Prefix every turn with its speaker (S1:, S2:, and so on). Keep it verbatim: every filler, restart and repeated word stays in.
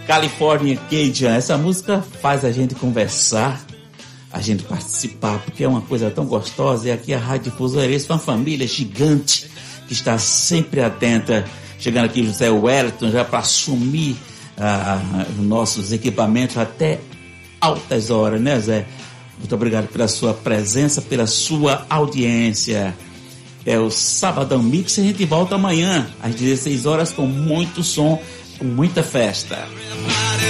S1: California Cajun. Essa música faz a gente conversar, a gente participar, porque é uma coisa tão gostosa. E aqui a Rádio Difusora é uma família gigante que está sempre atenta. Chegando aqui José Wellington já para assumir ah, os nossos equipamentos até altas horas, né, Zé? Muito obrigado pela sua presença, pela sua audiência. É o Sabadão Mix, a gente volta amanhã às dezesseis horas com muito som, com muita festa.